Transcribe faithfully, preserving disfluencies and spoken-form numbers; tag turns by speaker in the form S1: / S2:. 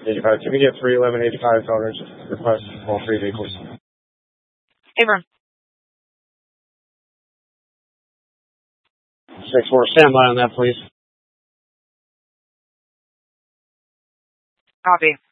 S1: eighty-five. Can we get three eleven eighty-five owners request all three vehicles?
S2: Affirm.
S1: six four, stand by on that, please.
S2: Copy.